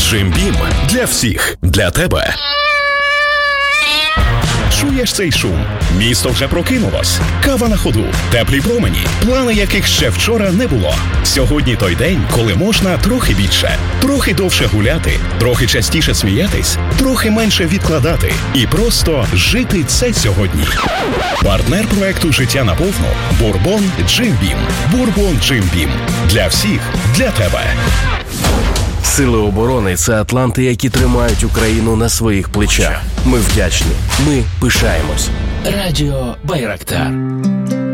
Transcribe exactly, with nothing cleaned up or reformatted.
Джим Бім для всіх, для тебе. Чуєш цей шум? Місто вже прокинулось. Кава на ходу, теплі промені, плани яких ще вчора не було. Сьогодні той день, коли можна трохи більше, трохи довше гуляти, трохи частіше сміятись, трохи менше відкладати і просто жити це сьогодні. Партнер проекту «Життя наповну» – Бурбон Джим Бім. Бурбон Джим Бім. Для всіх, для тебе. Сили оборони – це атланти, які тримають Україну на своїх плечах. Ми вдячні. Ми пишаємось. Радіо Байрактар.